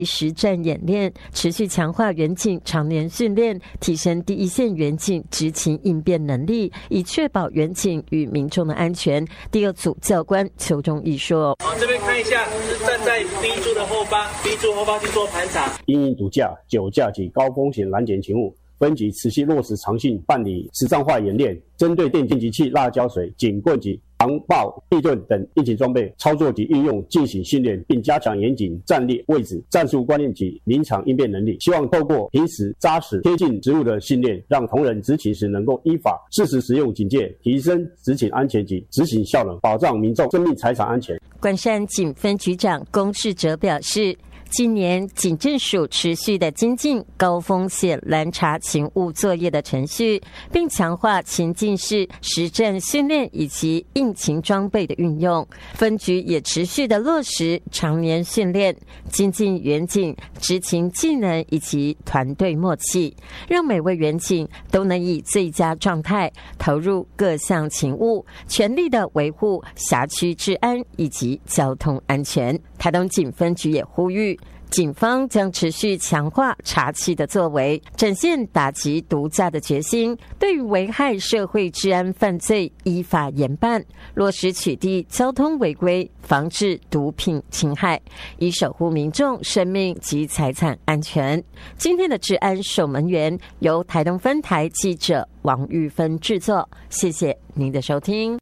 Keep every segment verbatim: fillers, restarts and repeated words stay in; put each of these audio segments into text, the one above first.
实战演练，持续强化员警常年训练，提升第一线员警执勤应变能力，以确保员警与民众的安全。第二组教官邱忠义说：“ 好，这边看一下，是站在 B 柱的后方 ，B 柱后方去做盘查， 因应毒驾、酒驾及高风险拦检勤务。”分级持续落实常性办理实战化演练，针对电击器、辣椒水、警棍及防爆地盾等应急装备操作及应用进行训练，并加强严谨战略位置、战术观念及临场应变能力。希望透过平时扎实贴近职务的训练，让同仁执勤时能够依法适时使用警戒，提升执勤安全及执行效能，保障民众生命财产安全。 关山警分局长龚世哲表示，今年警政署持续的精进高风险拦查勤务作业的程序，并强化情境式实战训练以及应勤装备的运用。分局也持续的落实常年训练，精进员警执勤技能以及团队默契，让每位员警都能以最佳状态投入各项勤务，全力的维护辖区治安以及交通安全。台东警分局也呼吁，警方将持续强化查缉的作为，展现打击毒驾的决心，对于危害社会治安犯罪依法严办，落实取缔交通违规，防治毒品侵害，以守护民众生命及财产安全。今天的治安守门员由台东分台记者王玉芬制作，谢谢您的收听。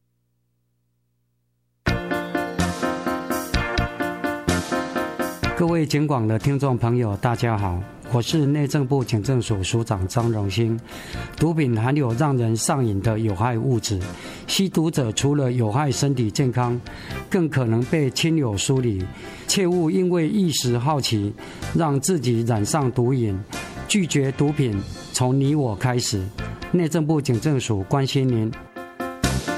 各位警广的听众朋友，大家好，我是内政部警政署署长张荣兴。毒品含有让人上瘾的有害物质，吸毒者除了有害身体健康，更可能被亲友疏离。切勿因为一时好奇，让自己染上毒瘾。拒绝毒品，从你我开始。内政部警政署关心您。